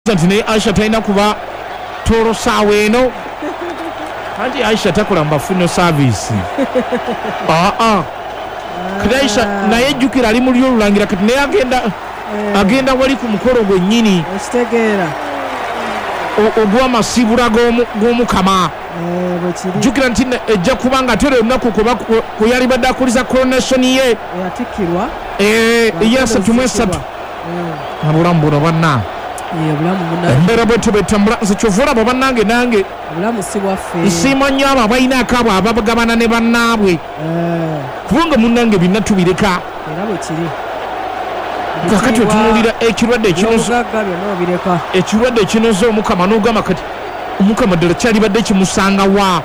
Tine Aisha taina kuba toro sawe eno anti Aisha takola mbafuno service Aisha naye jukira ali muri olulangira kati naye agenda wali ku mukoro gwennyini ositegeera ogwa masibula g'omukama jukira nti ejja kubanga tere olunaku kuba kuyali badde akuliza coronation ye yatikirwa eyasatu mu esatu abulamu buno banna embeera bwetu betambula nze kyovula abo bannange nange obulamu si bwaffe nsiima nnyo abo abalina abo abagabana ne bannaabwe kubanga munnange binna tubireka era bwe kiri kakati otunuulira ekirwadde ekinoze omukama n'ogamba kati omukama ddala kyalibadde kimusanga wa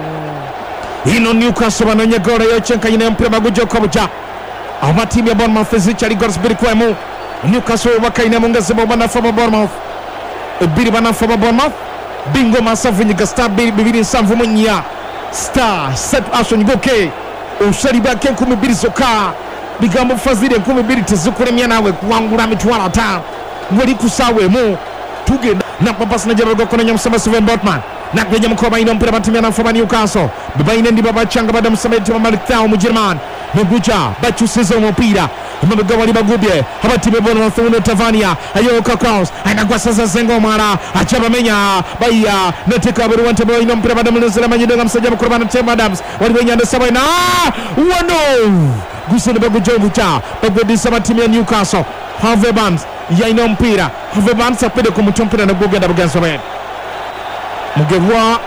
ino Newcastle banoonya goolo y'ekyenkanyina y'omupiira bagujja okukabuja aba ttiimu ya Bournemouth zikyali goals bbiri ku emu Newcastle bakayinamu nga ziba banafa ba Bournemouth ebbiri banafa ba Bournemouth bingo masavunyiga star 274 star 7 asonyigoke osalibako 2000 zokka bigambo fazire 2000 tezikulemya nawe kuwangula mitwalo 5 wali kusaawa emu tugenda napapasi najabagokonanya musamba Steven Botman nakwenya mukoba ino mpira batimya nafa ba Newcastle bebaine ndi babachanga bada musamete wa Malik Thao mu German neguja bachusiza omupira emabega wali bagubye abatibe Bournemouth uno Tavania ayoka cross anagwasaza zengo omara achabamenya baya neteka bari wante boy ino mpira bada mulezera manyidenga msajja mukurabana Tim Adams wali wenyanda sabaina wano gusene bagujogucha bagwedisa batimu ya Newcastle Harvey Barnes ya ino mpira Harvey Barnes apede ku mutompira na gugenda buganzo ben mugebwa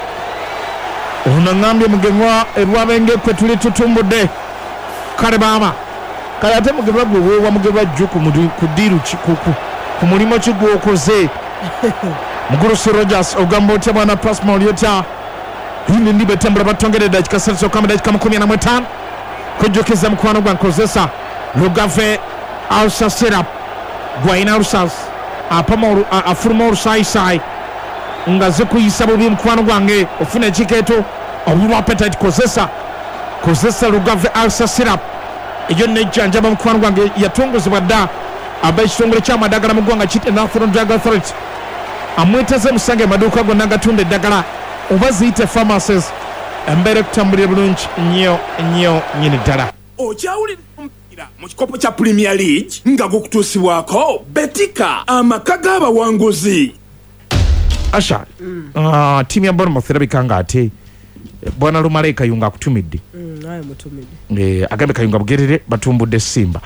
unangambye mugebwa erwabenge kwe tuli tutumbude kale baba kale ate mugebwa gwe wa mugebwa juku kudiru ku mulimo kigwo okoze Mugurusi Rogers ogamba otya bwana plasma olyota hini ndibe tembula batongere dakika 3 kama dakika 15 kujokeza mkwano gwa nkozesa Lugave Alsa Serap Gwaina Alsas apamo afurmo sai nga zikuyisa bubi mkwano gwange ofuna ekiketo obulwa appetite kozesa Lugave Alsa Serap ejo nejjanjaba mkwano gwange yatongozebwa dda ab'ekitongole ky'amadagala mu ggwanga kiti National Drug Authority amwetaze musange amaduuka gonna agatunda eddagala oba ziyite pharmacies embeera ekutambulira bulungi nnyo nyini ddala okyawulira omupiira mu kikopo kya Premier League nga gukutuusibwako Betika amaka g'abawanguzi Asha tiimu ya Bournemouth erabika nga ate bwana Lumale Kayunga akutumidde naye mutumidde agambe Kayunga bugerere batumbudde Simba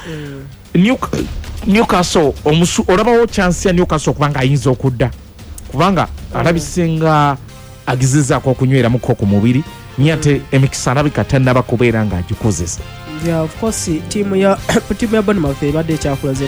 Newcastle olabawo chance ya Newcastle kubanga ayinza okudda kubanga alabisenga agizizaako okunywera muko ku mubiri nyate emikisa alabika tannaba kubeera nga agikozesa of course tiimu ya Bournemouth ebadde ekyakulaze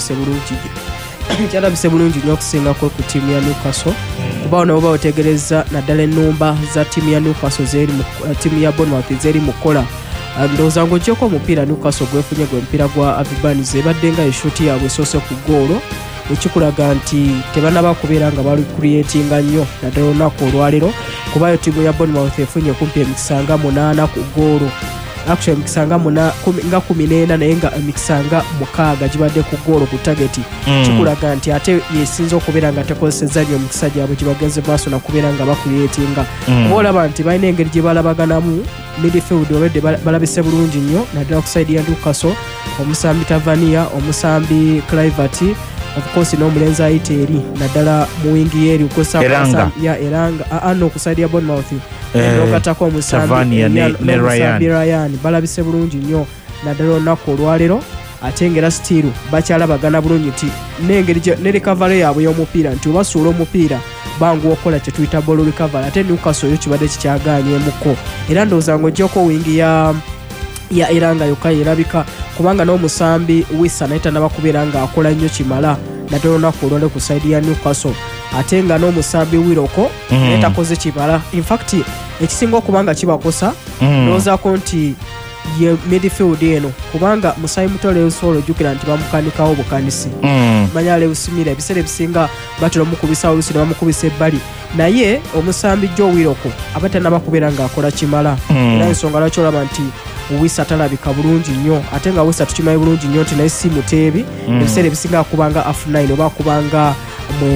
kyalabise bulungi nnyo okusingako ku tiimu ya Newcastle kuba nabo bategereza naddala ennumba za tiimu ya Newcastle tiimu ya Bournemouth zeri mu kola ndowooza ng'ogyeko omupiira Newcastle gwefunye gwe mupiira gwa Avibanis ebadde nga eshuti yaabwe esoose ku ggoolo ekikulaga nti tebanaba kubeera nga bali creatinga nnyo naddala olunaku olwaleero kubayo tiimu ya Bournemouth efunye kumpi emikisa nga 8 ku ggoolo actually emikisa nga 14 naye nga emikisa nga 6 gibadde ku ggoolo ku tageti kikulaga nti ate yesinza okubeera nga tekozesezza nnyo emikisa gyabwe gibagenze maaso nakubeera nga bakuleetinga oba olaba nti balina engeri gye balabaganamu midfield obedde balabise bulungi nnyo naddala ku side ya Newcastle omusambi Tavania omusambi Clivert of course n'omulenzi ayite eri naddala mu wingi yeri ukosa Eranga ano ku side ya Bournemouth n'okatako omusambi Ryan balabise bulungi nnyo naddala olunaku olwaleero ate ngera still bakyalabagana bulungi nti n'engeri ne recovery yaabwe y'omupiira nti obasuula omupiira bangu okola kye tuyita ball recovery ate Newcastle yo kibadde kikyagaanyeemuko era ndowooza ng'oggyeko wingi ya Eranga yokka yerabika kubanga n'omusambi Wissa naye tannaba kubeera ng'akola nnyo kimala naddala olunaku olwaleero ku side ya Newcastle ate nga n'omusambi Wiroko netakoze kimala in fact ekisinga okubanga kibakosa ndowoozaako nti ye midfield eno kubanga Musayi Mutole Nsolo jukira nti bamukanikawo bukanisi manya Leusimira ebiseera ebisinga batera mukubisa olusi ne bamukubisa ebbali naye omusambi Joe Wiroko abatannaba kubeera ng'akola kimala era ensonga lwaki olaba nti Wissa talabika bulungi nnyo ate nga Wissa tukimanyi bulungi nnyo nti naye si muteebi ebiseera ebisinga akubanga F9 oba akubanga